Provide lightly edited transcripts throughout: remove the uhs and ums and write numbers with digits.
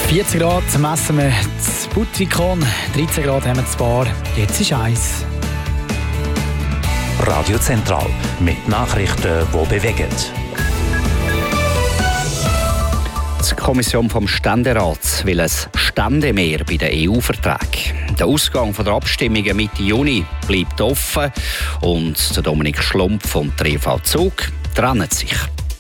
14 Grad messen wir das Butrikon, 13 Grad haben wir das Bar, jetzt ist 1. Radio Zentral mit Nachrichten, die bewegen. Die Kommission vom Ständerat will ein Ständemehr bei den EU-Verträgen. Der Ausgang der Abstimmungen Mitte Juni bleibt offen und der Dominik Schlumpf und der EV Zug trennen sich.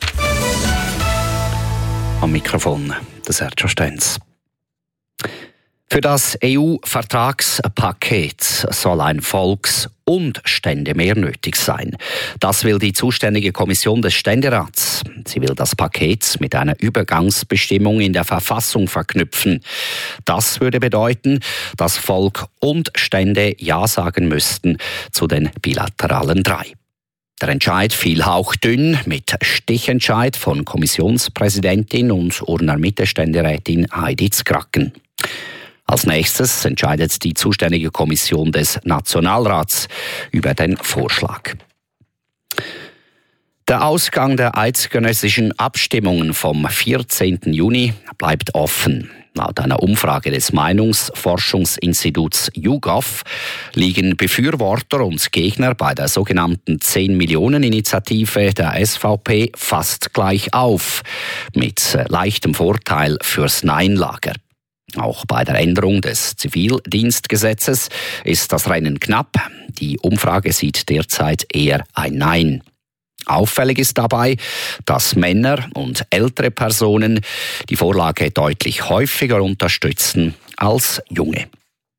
Am Mikrofon der Sergio Stenz. Für das EU-Vertragspaket soll ein Volks- und Ständemehr nötig sein. Das will die zuständige Kommission des Ständerats. Sie will das Paket mit einer Übergangsbestimmung in der Verfassung verknüpfen. Das würde bedeuten, dass Volk und Stände Ja sagen müssten zu den bilateralen 3. Der Entscheid fiel hauchdünn mit Stichentscheid von Kommissionspräsidentin und Urner Mitte-Ständerätin Heidi Zkracken. Als nächstes entscheidet die zuständige Kommission des Nationalrats über den Vorschlag. Der Ausgang der eidgenössischen Abstimmungen vom 14. Juni bleibt offen. Laut einer Umfrage des Meinungsforschungsinstituts YouGov liegen Befürworter und Gegner bei der sogenannten 10-Millionen-Initiative der SVP fast gleich auf, mit leichtem Vorteil fürs Nein-Lager. Auch bei der Änderung des Zivildienstgesetzes ist das Rennen knapp. Die Umfrage sieht derzeit eher ein Nein. Auffällig ist dabei, dass Männer und ältere Personen die Vorlage deutlich häufiger unterstützen als Junge.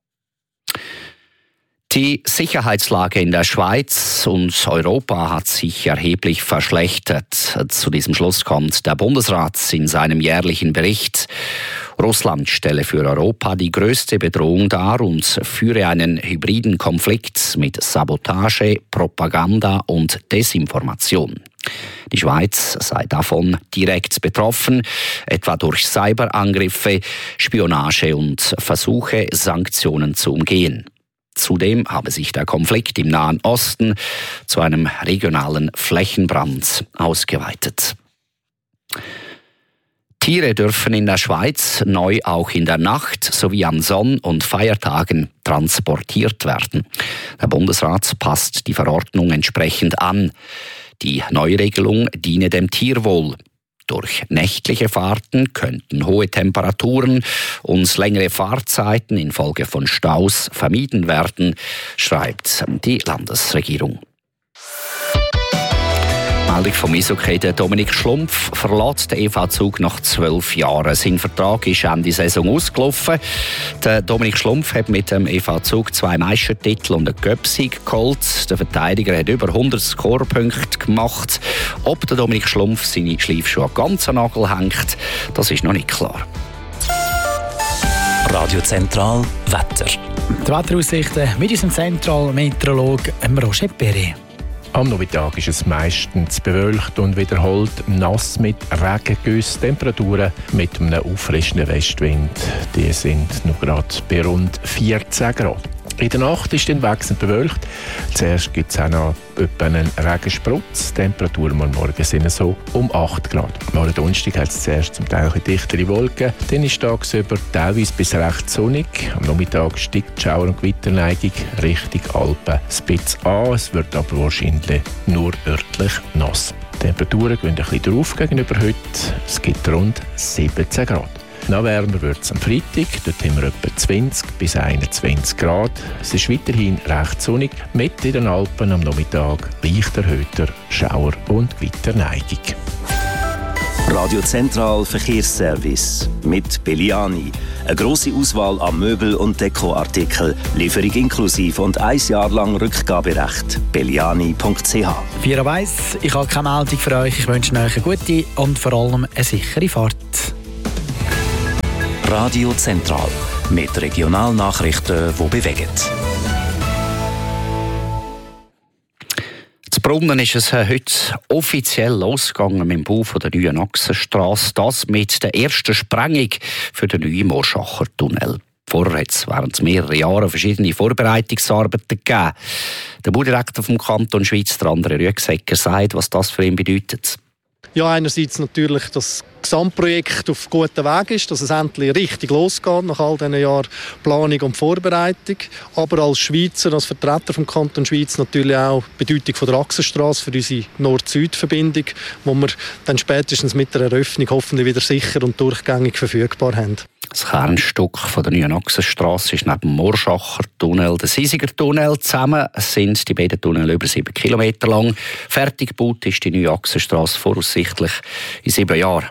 Die Sicherheitslage in der Schweiz und Europa hat sich erheblich verschlechtert. Zu diesem Schluss kommt der Bundesrat in seinem jährlichen Bericht. Russland stelle für Europa die größte Bedrohung dar und führe einen hybriden Konflikt mit Sabotage, Propaganda und Desinformation. Die Schweiz sei davon direkt betroffen, etwa durch Cyberangriffe, Spionage und Versuche, Sanktionen zu umgehen. Zudem habe sich der Konflikt im Nahen Osten zu einem regionalen Flächenbrand ausgeweitet. Tiere dürfen in der Schweiz neu auch in der Nacht sowie an Sonn- und Feiertagen transportiert werden. Der Bundesrat passt die Verordnung entsprechend an. Die Neuregelung diene dem Tierwohl. Durch nächtliche Fahrten könnten hohe Temperaturen und längere Fahrzeiten infolge von Staus vermieden werden, schreibt die Landesregierung. Meldung vom Eishockey. Der Dominik Schlumpf verlässt den EV Zug nach 12 Jahren. Sein Vertrag ist Ende Saison ausgelaufen. Der Dominik Schlumpf hat mit dem EV Zug 2 Meistertitel und einen Göpsieg geholt. Der Verteidiger hat über 100 Scorepunkte gemacht. Ob der Dominik Schlumpf seine Schleifschuhe ganz an den Nagel hängt, das ist noch nicht klar. Radio Zentral Wetter. Die Wetteraussichten mit unserem Zentralmeteorologen Roger Perret. Am Nachmittag ist es meistens bewölkt und wiederholt nass mit Regengüssen. Temperaturen mit einem auffrischenden Westwind. Die sind noch gerade bei rund 14 Grad. In der Nacht ist es wechselnd bewölkt. Zuerst gibt es auch noch etwa einen Regensprutz. Die Temperaturen am Morgen sind so um 8 Grad. Am Donnerstag hat es zuerst zum Teil dichtere Wolken. Dann ist tagsüber teilweise bis recht sonnig. Am Nachmittag steigt die Schauer- und Gewitterneigung Richtung Alpen ein bisschen an. Es wird aber wahrscheinlich nur örtlich nass. Die Temperaturen gehen ein bisschen drauf gegenüber heute. Es gibt rund 17 Grad. Noch wärmer wird es am Freitag. Dort haben wir etwa 20 bis 21 Grad. Es ist weiterhin recht sonnig. Mit in den Alpen am Nachmittag leicht erhöhter Schauer- und Gewitterneigung. Radio Zentral Verkehrsservice mit Belliani. Eine grosse Auswahl an Möbel- und Dekoartikeln, Lieferung inklusive und 1 Jahr lang Rückgaberecht. Belliani.ch. 4 weiss, ich habe keine Meldung für euch. Ich wünsche euch eine gute und vor allem eine sichere Fahrt. Radio Zentral mit Regionalnachrichten, die bewegen. In Brunnen ist es heute offiziell losgegangen mit dem Bau der neuen Achsenstrasse. Das mit der ersten Sprengung für den neuen Morschacher Tunnel. Vorher hat es während mehrerer Jahre verschiedene Vorbereitungsarbeiten gegeben. Der Baudirektor vom Kanton Schweiz, der André Rüegsegger, sagt, was das für ihn bedeutet. Ja, einerseits natürlich das Gesamtprojekt auf gutem Weg ist, dass es endlich richtig losgeht nach all diesen Jahren Planung und Vorbereitung. Aber als Schweizer, als Vertreter vom Kanton Schweiz natürlich auch die Bedeutung von der Achsenstrasse für unsere Nord-Süd-Verbindung, wo wir dann spätestens mit der Eröffnung hoffentlich wieder sicher und durchgängig verfügbar haben. Das Kernstück von der neuen Achsenstrasse ist neben dem Morschacher Tunnel der Sisiger Tunnel. Zusammen sind die beiden Tunnel über 7 Kilometer lang. Fertig gebaut ist die neue Achsenstrasse voraussichtlich in 7 Jahren.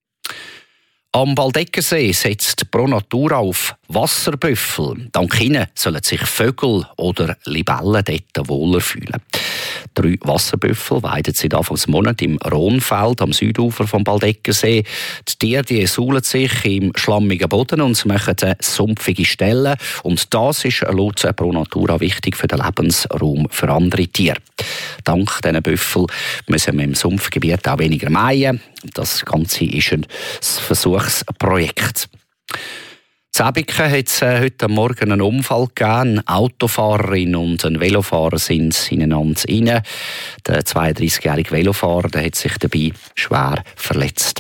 Am Baldeckersee setzt Pro Natura auf Wasserbüffel. Dank ihnen sollen sich Vögel oder Libellen dort wohler fühlen. 3 Wasserbüffel weiden seit Anfang Monat im Rhonfeld am Südufer vom Baldeckersee. Die Tiere saulen sich im schlammigen Boden und machen sumpfige Stellen. Und das ist laut Pro Natura wichtig für den Lebensraum für andere Tiere. Dank diesen Büffeln müssen wir im Sumpfgebiet auch weniger mähen. Das Ganze ist ein Versuchsprojekt. In Säbiken hat es heute Morgen einen Unfall gegeben. Eine Autofahrerin und ein Velofahrer sind ineinander rein. Der 32-jährige Velofahrer hat sich dabei schwer verletzt.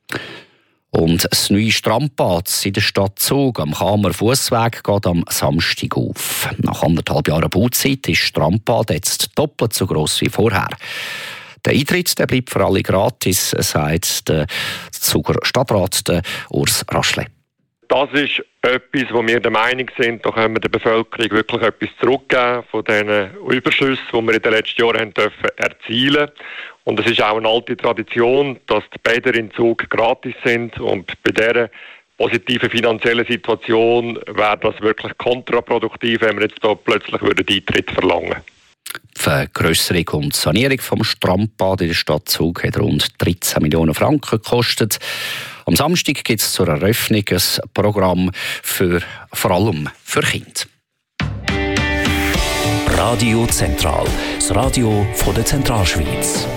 Und das neue Strandbad in der Stadt Zug am Kamer Fussweg geht am Samstag auf. Nach 1,5 Jahren Bauzeit ist das Strandbad jetzt doppelt so gross wie vorher. Der Eintritt bleibt für alle gratis, sagt der Zuger Stadtrat Urs Raschle. Das ist etwas, wo wir der Meinung sind, da können wir der Bevölkerung wirklich etwas zurückgeben von den Überschüssen, die wir in den letzten Jahren dürfen erzielen. Und es ist auch eine alte Tradition, dass die Bäder in Zug gratis sind. Und bei dieser positiven finanziellen Situation wäre das wirklich kontraproduktiv, wenn wir jetzt da plötzlich Eintritt verlangen würden. Die Vergrösserung und Sanierung vom Strandbad in der Stadt Zug hat rund 13 Millionen Franken gekostet. Am Samstag gibt es zur Eröffnung ein Programm vor allem für Kinder. Radio Zentral, das Radio von der Zentralschweiz.